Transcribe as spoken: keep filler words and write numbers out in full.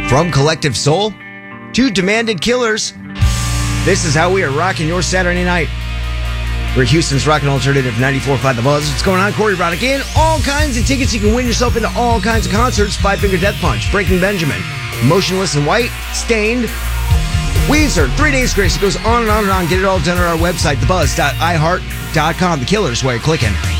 From Collective Soul to Demanded Killers, this is how we are rocking your Saturday night. We're Houston's rockin' alternative ninety-four point five The Buzz. What's going on? Corey Broderick in. All kinds of tickets. You can win yourself into all kinds of concerts. Five Finger Death Punch, Breaking Benjamin, Motionless in White, Stained, Weezer, Three Days Grace. It goes on and on and on. Get it all done on our website, the buzz dot i heart dot com. The Killers, where you're clicking.